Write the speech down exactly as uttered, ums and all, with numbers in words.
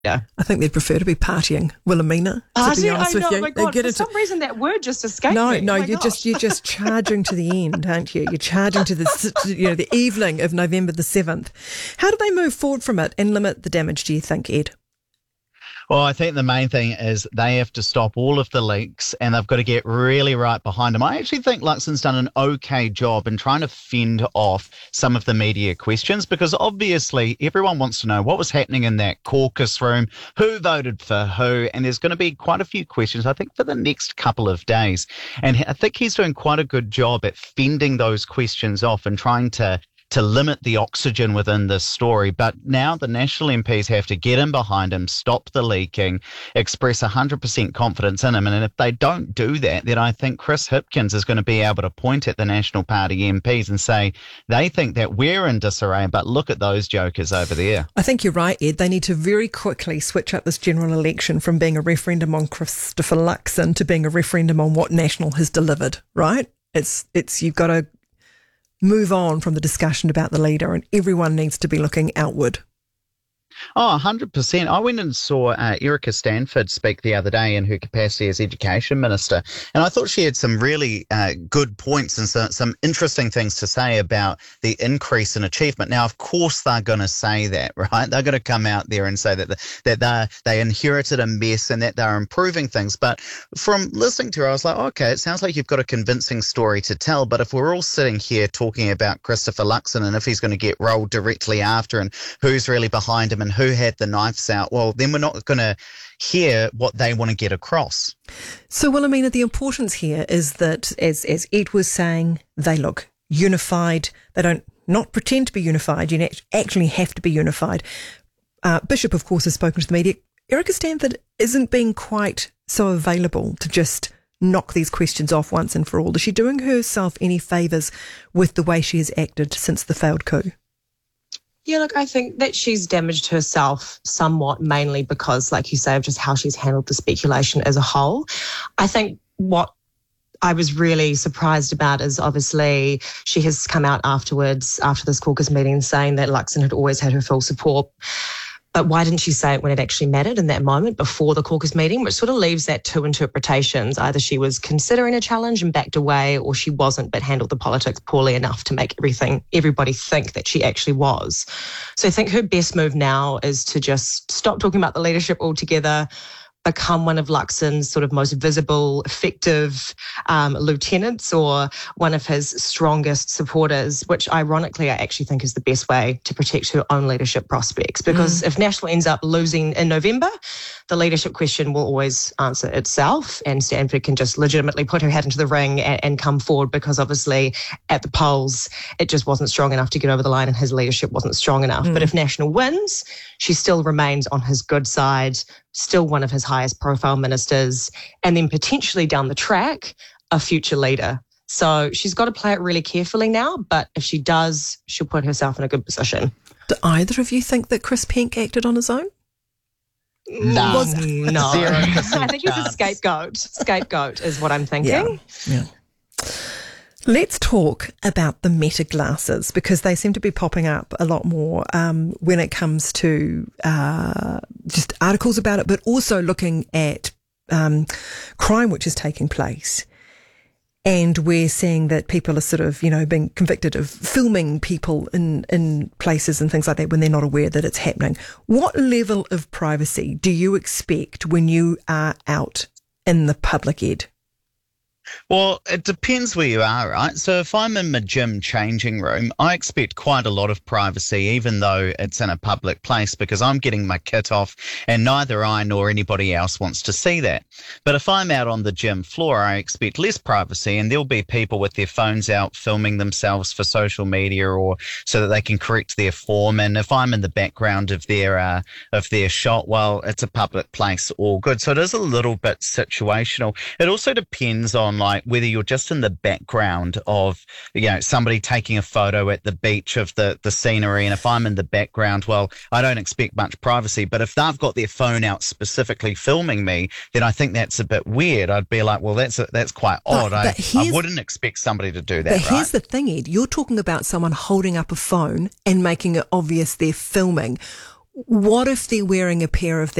Yeah. I think they'd prefer to be partying, Wilhelmina, to be Partying? honest I with know, you. my They God, get for into- some reason that word just escaped No, me. no, Oh my you're gosh. just you're just charging to the end, aren't you? You're charging to the s- to, you know the evening of November the seventh. How do they move forward from it and limit the damage? Do you think, Ed? Well, I think the main thing is they have to stop all of the leaks and they've got to get really right behind them. I actually think Luxon's done an okay job in trying to fend off some of the media questions because obviously everyone wants to know what was happening in that caucus room, who voted for who, and there's going to be quite a few questions, I think, for the next couple of days. And I think he's doing quite a good job at fending those questions off and trying to to limit the oxygen within this story. But now the National M Ps have to get in behind him, stop the leaking, express one hundred percent confidence in him. And if they don't do that, then I think Chris Hipkins is going to be able to point at the National Party M Ps and say, they think that we're in disarray, but look at those jokers over there. I think you're right, Ed. They need to very quickly switch up this general election from being a referendum on Christopher Luxon to being a referendum on what National has delivered, right? It's, it's, you've got to move on from the discussion about the leader and everyone needs to be looking outward. Oh, one hundred percent. I went and saw uh, Erica Stanford speak the other day in her capacity as Education Minister, and I thought she had some really uh, good points and some, some interesting things to say about the increase in achievement. Now, of course, they're going to say that, right? They're going to come out there and say that the, that they they inherited a mess and that they're improving things. But from listening to her, I was like, okay, it sounds like you've got a convincing story to tell. But if we're all sitting here talking about Christopher Luxon and if he's going to get rolled directly after and who's really behind him and who had the knives out, well, then we're not going to hear what they want to get across. So, Wilhelmina, the importance here is that, as as Ed was saying, they look unified. They don't not pretend to be unified. You actually have to be unified. Uh, Bishop, of course, has spoken to the media. Erica Stanford isn't being quite so available to just knock these questions off once and for all. Is she doing herself any favours with the way she has acted since the failed coup? Yeah, look, I think that she's damaged herself somewhat, mainly because, like you say, of just how she's handled the speculation as a whole. I think what I was really surprised about is obviously she has come out afterwards, after this caucus meeting, saying that Luxon had always had her full support. But why didn't she say it when it actually mattered in that moment before the caucus meeting, which sort of leaves that two interpretations. Either she was considering a challenge and backed away, or she wasn't but handled the politics poorly enough to make everything, everybody think that she actually was. So I think her best move now is to just stop talking about the leadership altogether, become one of Luxon's sort of most visible, effective um, lieutenants or one of his strongest supporters, which ironically I actually think is the best way to protect her own leadership prospects. Because mm. if National ends up losing in November, the leadership question will always answer itself and Stanford can just legitimately put her hat into the ring and, and come forward, because obviously at the polls it just wasn't strong enough to get over the line and his leadership wasn't strong enough. Mm. But if National wins, she still remains on his good side, still one of his highest profile ministers, and then potentially down the track, a future leader. So she's got to play it really carefully now, but if she does, she'll put herself in a good position. Do either of you think that Chris Penk acted on his own? No. Was, no. I think he's a scapegoat. Scapegoat is what I'm thinking. Yeah. yeah. Let's talk about the Meta glasses, because they seem to be popping up a lot more um, when it comes to uh, just articles about it, but also looking at um, crime which is taking place. And we're seeing that people are sort of, you know, being convicted of filming people in, in places and things like that when they're not aware that it's happening. What level of privacy do you expect when you are out in the public, Ed? Well, it depends where you are, right? So if I'm in my gym changing room, I expect quite a lot of privacy, even though it's in a public place, because I'm getting my kit off and neither I nor anybody else wants to see that. But if I'm out on the gym floor, I expect less privacy, and there'll be people with their phones out filming themselves for social media or so that they can correct their form. And if I'm in the background of their uh, of their shot, well, it's a public place, all good. So it is a little bit situational. It also depends on like whether you're just in the background of, you know, somebody taking a photo at the beach of the, the scenery. And if I'm in the background, well, I don't expect much privacy. But if they've got their phone out specifically filming me, then I think that's a bit weird. I'd be like, well, that's a, that's quite odd. But, but I, I wouldn't expect somebody to do that. But right? Here's the thing, Ed. You're talking about someone holding up a phone and making it obvious they're filming. what if they're wearing a pair of